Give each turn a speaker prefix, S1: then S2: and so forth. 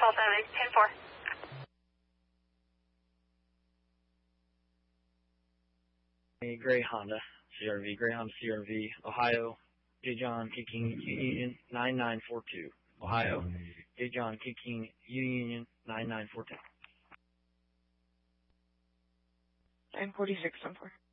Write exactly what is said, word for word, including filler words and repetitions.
S1: Delta ten four.
S2: Gray Honda, C R V, Gray Honda C R V, Ohio, J. John, K King, Union, nine nine four two. Ohio, J. John, K. King, Union, nine nine four two.
S3: nine forty-six, ten four.